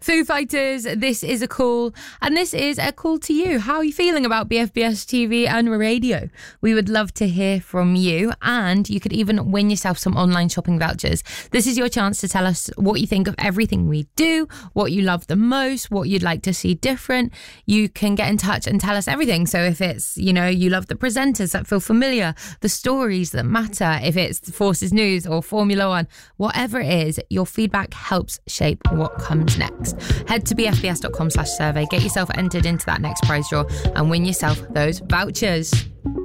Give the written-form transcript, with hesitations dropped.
Foo Fighters, this is a call, and this is a call to you. How are you feeling about BFBS TV and radio? We would love to hear from you, and you could even win yourself some online shopping vouchers. This is your chance to tell us what you think of everything we do, what you love the most, what you'd like to see different. You can get in touch and tell us everything. So if it's, you love the presenters that feel familiar, the stories that matter, if it's Forces News or Formula One, whatever it is, your feedback helps shape what comes next. Head to bfbs.com/survey, get yourself entered into that next prize draw and win yourself those vouchers.